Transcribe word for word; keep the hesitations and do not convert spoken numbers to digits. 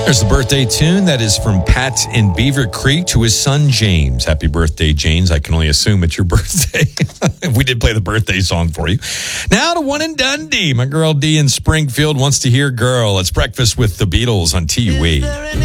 There's the birthday tune that is from Pat in Beaver Creek to his son, James. Happy birthday, James. I can only assume it's your birthday. We did play the birthday song for you. Now to one in Dundee. My girl D in Springfield wants to hear Girl. It's Breakfast with the Beatles on T U E.